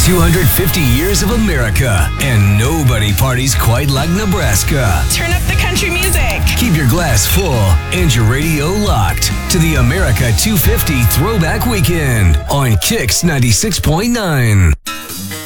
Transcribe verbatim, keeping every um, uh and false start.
two hundred fifty years of America, and nobody parties quite like Nebraska. Turn up the country music. Keep your glass full and your radio locked to the America two fifty Throwback Weekend on Kicks ninety-six point nine.